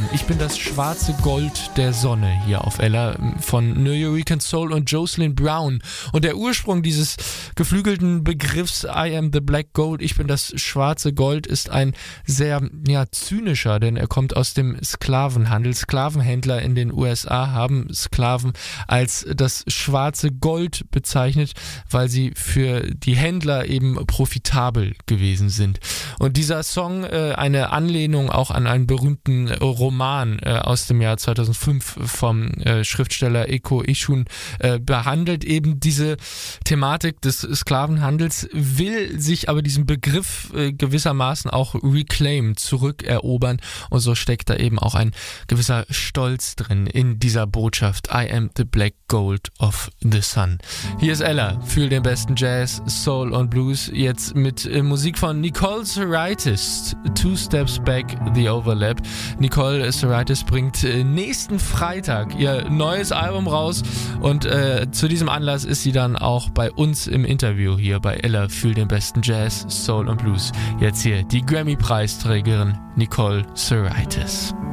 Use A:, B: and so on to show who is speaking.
A: Sun. Ich bin das schwarze Gold der Sonne hier auf Ella von Nuyorican Soul und Jocelyn Brown. Und der Ursprung dieses geflügelten Begriffs I am the Black Gold, ich bin das schwarze Gold, ist ein sehr zynischer, denn er kommt aus dem Sklavenhandel. Sklavenhändler in den USA haben Sklaven als das schwarze Gold bezeichnet, weil sie für die Händler eben profitabel gewesen sind. Und dieser Song, eine Anlehnung auch an einen berühmten Roman aus dem Jahr 2005 vom Schriftsteller Eko Ishun, behandelt eben diese Thematik des Sklavenhandels, will sich aber diesen Begriff gewissermaßen auch reclaim, zurückerobern, und so steckt da eben auch ein gewisser Stolz drin in dieser Botschaft I am the Black Gold of the Sun. Hier ist Ella, fühl den besten Jazz, Soul und Blues, jetzt mit Musik von Nicole Ceraitis, Two Steps Back, The Overlap. Nicole Ceraitis bringt nächsten Freitag ihr neues Album raus und zu diesem Anlass ist sie dann auch bei uns im Interview hier bei Ella, fühl den besten Jazz, Soul und Blues. Jetzt hier die Grammy-Preisträgerin Nicole Ceraitis.